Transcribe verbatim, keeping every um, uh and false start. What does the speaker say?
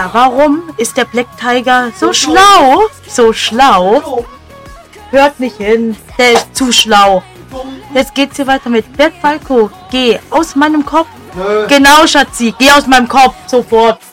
Ja, warum ist der Black Tiger so schlau? So schlau? Hört nicht hin. Der ist zu schlau. Jetzt geht's hier weiter mit Black Falco. Geh aus meinem Kopf. Genau, Schatzi. Geh aus meinem Kopf. Sofort.